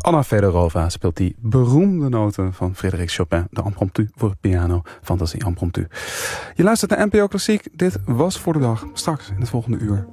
Anna Fedorova speelt die beroemde noten van Frédéric Chopin, de Impromptu voor piano, Fantasie Impromptu. Je luistert naar NPO Klassiek. Dit was Voor de Dag. Straks in het volgende uur